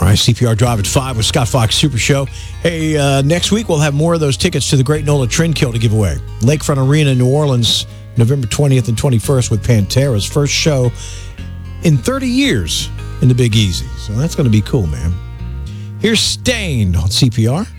right, CPR Drive at 5 with Scott Fox Super Show. Hey, next week we'll have more of those tickets to the Great Nola Trendkill to give away. Lakefront Arena in New Orleans, November 20th and 21st with Pantera's first show in 30 years in the Big Easy. So that's going to be cool, man. Here's Staind on CPR.